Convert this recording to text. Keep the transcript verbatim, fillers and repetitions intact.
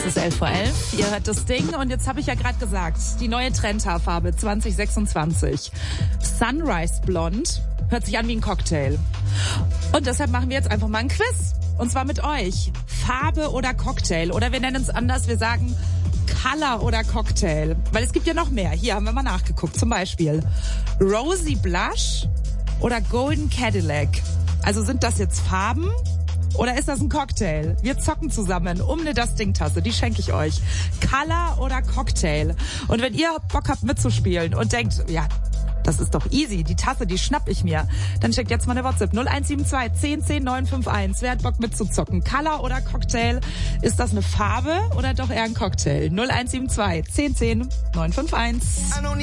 ist elf vor elf. Ihr hört das Ding und jetzt habe ich ja gerade gesagt, die neue Trendhaarfarbe zwanzig sechsundzwanzig. Sunrise Blond hört sich an wie ein Cocktail. Und deshalb machen wir jetzt einfach mal ein Quiz. Und zwar mit euch. Farbe oder Cocktail. Oder wir nennen es anders, wir sagen Color oder Cocktail. Weil es gibt ja noch mehr. Hier haben wir mal nachgeguckt. Zum Beispiel Rosy Blush oder Golden Cadillac. Also sind das jetzt Farben oder ist das ein Cocktail? Wir zocken zusammen um eine Das Ding-Tasse. Die schenke ich euch. Color oder Cocktail. Und wenn ihr Bock habt mitzuspielen und denkt, ja, das ist doch easy, die Tasse, die schnapp ich mir, dann schickt jetzt mal eine WhatsApp null eins sieben zwei zehn zehn neun fünf eins. Wer hat Bock mitzuzocken? Color oder Cocktail? Ist das eine Farbe oder doch eher ein Cocktail? null eins sieben zwei zehn zehn neun fünf eins.